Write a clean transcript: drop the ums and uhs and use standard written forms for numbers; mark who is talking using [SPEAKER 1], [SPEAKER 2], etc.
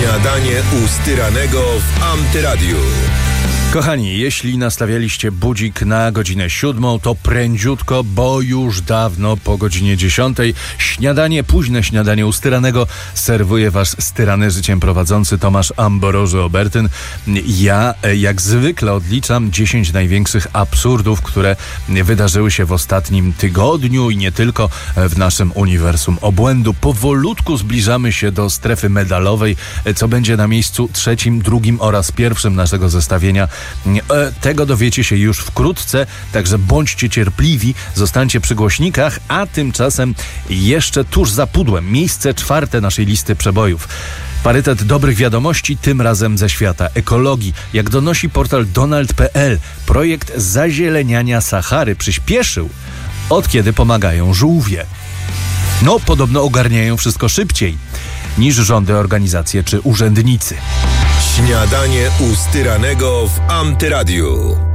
[SPEAKER 1] Śniadanie u Styranego w Antyradiu.
[SPEAKER 2] Kochani, jeśli nastawialiście budzik na godzinę 7, to prędziutko, bo już dawno po godzinie 10. Późne śniadanie u Styranego serwuje was styrany życiem prowadzący Tomasz Ambroży-Obertyn. Ja jak zwykle odliczam 10 największych absurdów, które wydarzyły się w ostatnim tygodniu i nie tylko w naszym uniwersum obłędu. Powolutku zbliżamy się do strefy medalowej, co będzie na miejscu 3., 2. oraz 1. naszego zestawienia. Tego dowiecie się już wkrótce, także bądźcie cierpliwi, zostańcie przy głośnikach, a tymczasem jeszcze tuż za pudłem miejsce 4. naszej listy przebojów. Parytet dobrych wiadomości, tym razem ze świata ekologii. Jak donosi portal Donald.pl, projekt zazieleniania Sahary przyspieszył, od kiedy pomagają żółwie. Podobno ogarniają wszystko szybciej niż rządy, organizacje czy urzędnicy.
[SPEAKER 1] Śniadanie u Styranego w Antyradiu.